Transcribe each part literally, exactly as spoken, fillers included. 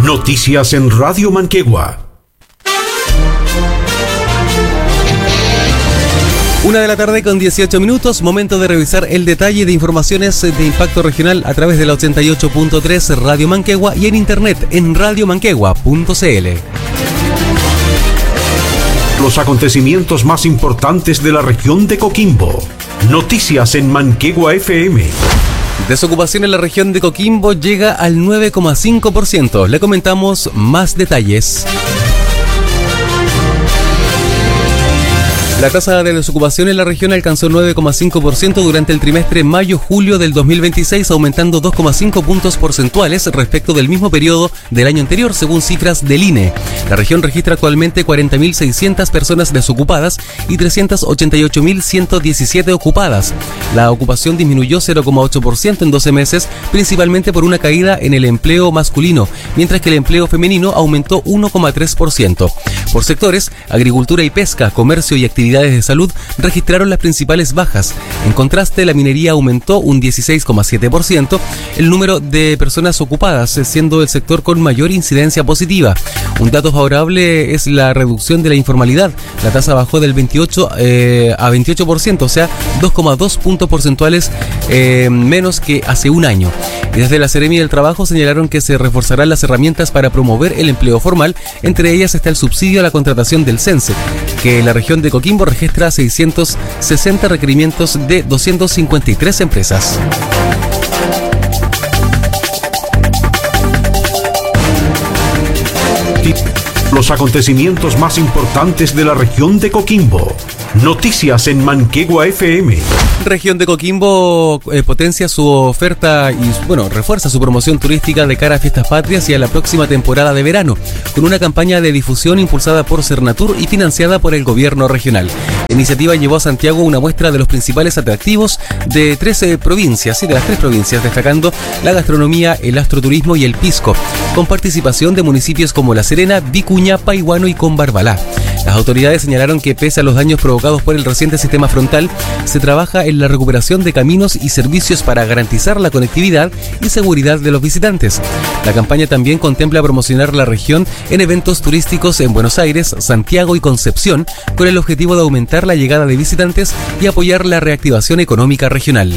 Noticias en Radio Manquegua. Una de la tarde con dieciocho minutos, momento de revisar el detalle de informaciones de impacto regional a través de la ochenta y ocho punto tres Radio Manquegua y en internet en radio manquegua punto c l. Los acontecimientos más importantes de la región de Coquimbo. Noticias en Manquegua F M. Desocupación en la región de Coquimbo llega al nueve coma cinco por ciento. Le comentamos más detalles. La tasa de desocupación en la región alcanzó nueve coma cinco por ciento durante el trimestre mayo-julio del dos mil veintiséis, aumentando dos coma cinco puntos porcentuales respecto del mismo periodo del año anterior, según cifras del I N E. La región registra actualmente cuarenta mil seiscientas personas desocupadas y trescientas ochenta y ocho mil ciento diecisiete ocupadas. La ocupación disminuyó cero coma ocho por ciento en doce meses, principalmente por una caída en el empleo masculino, mientras que el empleo femenino aumentó uno coma tres por ciento. Por sectores, agricultura y pesca, comercio y actividades de salud registraron las principales bajas. En contraste, la minería aumentó un dieciséis coma siete por ciento el número de personas ocupadas, siendo el sector con mayor incidencia positiva. Un dato favorable es la reducción de la informalidad. La tasa bajó del veintiocho eh, a veintiocho por ciento, o sea, dos coma dos puntos porcentuales eh, menos que hace un año. Y desde la Seremi del Trabajo señalaron que se reforzarán las herramientas para promover el empleo formal. Entre ellas está el subsidio a la contratación del CENSE, que la región de Coquimbo registra seiscientos sesenta requerimientos de doscientas cincuenta y tres empresas. Los acontecimientos más importantes de la región de Coquimbo. Noticias en Manquegua F M. Región de Coquimbo eh, potencia su oferta y, bueno, refuerza su promoción turística de cara a Fiestas Patrias y a la próxima temporada de verano, con una campaña de difusión impulsada por Cernatur y financiada por el gobierno regional. La iniciativa llevó a Santiago una muestra de los principales atractivos de trece provincias, y de las tres provincias, destacando la gastronomía, el astroturismo y el pisco, con participación de municipios como La Serena, Vicuña, Paihuano y Combarbalá. Las autoridades señalaron que pese a los daños provocados por el reciente sistema frontal, se trabaja en la recuperación de caminos y servicios para garantizar la conectividad y seguridad de los visitantes. La campaña también contempla promocionar la región en eventos turísticos en Buenos Aires, Santiago y Concepción, con el objetivo de aumentar la llegada de visitantes y apoyar la reactivación económica regional.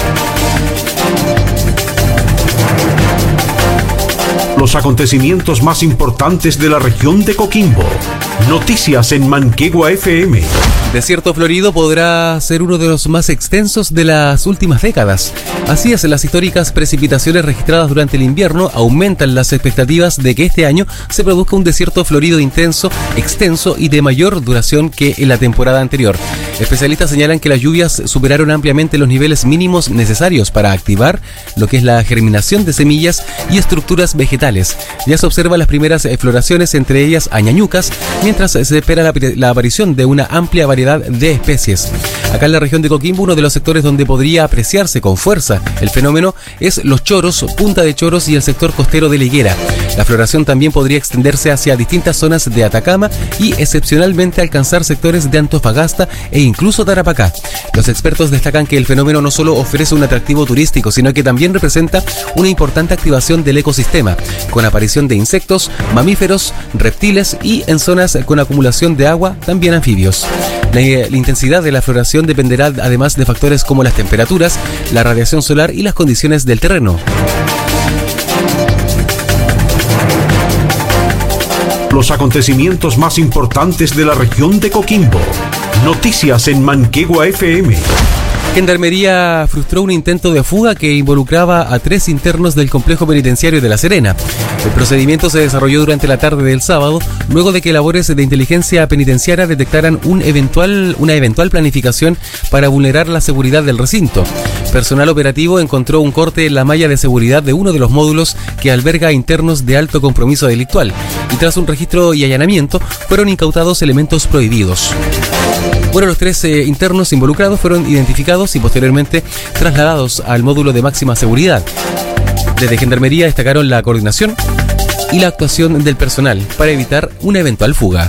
Los acontecimientos más importantes de la región de Coquimbo. Noticias en Manquegua F M. Desierto Florido podrá ser uno de los más extensos de las últimas décadas. Así es, las históricas precipitaciones registradas durante el invierno aumentan las expectativas de que este año se produzca un desierto florido intenso, extenso y de mayor duración que en la temporada anterior. Especialistas señalan que las lluvias superaron ampliamente los niveles mínimos necesarios para activar lo que es la germinación de semillas y estructuras vegetales. Ya se observan las primeras floraciones, entre ellas añañucas, mientras se espera la, la aparición de una amplia variedad de especies. Acá en la región de Coquimbo, uno de los sectores donde podría apreciarse con fuerza el fenómeno es Los Choros, Punta de Choros y el sector costero de La Higuera. La floración también podría extenderse hacia distintas zonas de Atacama y excepcionalmente alcanzar sectores de Antofagasta e incluso Tarapacá. Los expertos destacan que el fenómeno no solo ofrece un atractivo turístico, sino que también representa una importante activación del ecosistema, con aparición de insectos, mamíferos, reptiles y en zonas con acumulación de agua, también anfibios. La, la intensidad de la floración dependerá además de factores como las temperaturas, la radiación solar y las condiciones del terreno. Los acontecimientos más importantes de la región de Coquimbo. Noticias en Manquegua F M. Gendarmería frustró un intento de fuga que involucraba a tres internos del complejo penitenciario de La Serena. El procedimiento se desarrolló durante la tarde del sábado, luego de que labores de inteligencia penitenciaria detectaran un eventual, una eventual planificación para vulnerar la seguridad del recinto. Personal operativo encontró un corte en la malla de seguridad de uno de los módulos que alberga internos de alto compromiso delictual, y tras un registro y allanamiento fueron incautados elementos prohibidos. Bueno, los tres eh, internos involucrados fueron identificados y posteriormente trasladados al módulo de máxima seguridad. Desde Gendarmería destacaron la coordinación y la actuación del personal para evitar una eventual fuga.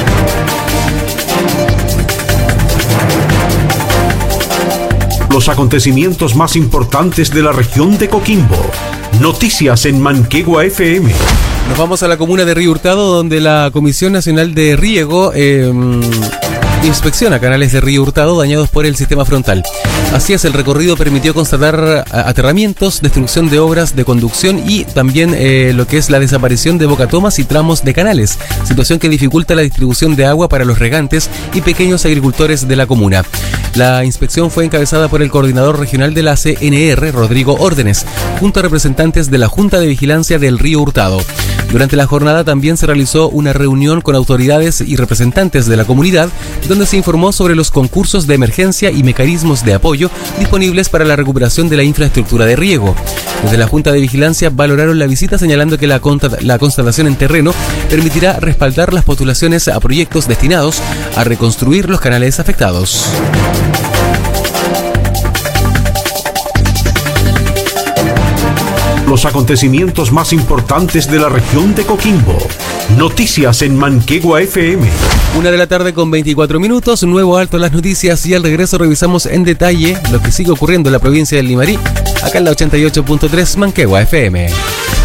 Los acontecimientos más importantes de la región de Coquimbo. Noticias en Manquegua F M. Nos vamos a la comuna de Río Hurtado, donde la Comisión Nacional de Riego eh, inspecciona canales de Río Hurtado dañados por el sistema frontal. Así es, el recorrido permitió constatar aterramientos, destrucción de obras de conducción y también eh, lo que es la desaparición de bocatomas y tramos de canales, situación que dificulta la distribución de agua para los regantes y pequeños agricultores de la comuna. La inspección fue encabezada por el coordinador regional de la C N R, Rodrigo Órdenes, junto a representantes de la Junta de Vigilancia del Río Hurtado. Durante la jornada también se realizó una reunión con autoridades y representantes de la comunidad, donde se informó sobre los concursos de emergencia y mecanismos de apoyo disponibles para la recuperación de la infraestructura de riego. Desde la Junta de Vigilancia valoraron la visita, señalando que la, la constatación en terreno permitirá respaldar las postulaciones a proyectos destinados a reconstruir los canales afectados. Los acontecimientos más importantes de la región de Coquimbo. Noticias en Manquegua F M. Una de la tarde con veinticuatro minutos, nuevo alto en las noticias y al regreso revisamos en detalle lo que sigue ocurriendo en la provincia del Limarí, acá en la ochenta y ocho punto tres Manquegua F M.